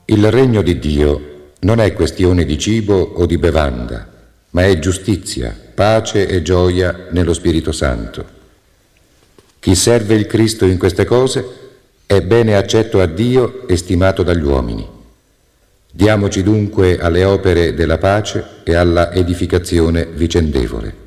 Il regno di Dio non è questione di cibo o di bevanda, ma è giustizia, pace e gioia nello Spirito Santo. Chi serve il Cristo in queste cose è bene accetto a Dio e stimato dagli uomini. Diamoci dunque alle opere della pace e alla edificazione vicendevole.